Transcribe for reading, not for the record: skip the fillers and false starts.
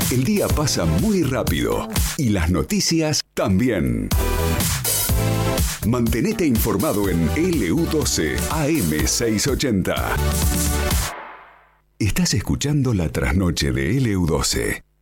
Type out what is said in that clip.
El día pasa muy rápido y las noticias también. Mantenete informado en LU12 AM680. Estás escuchando la trasnoche de LU12.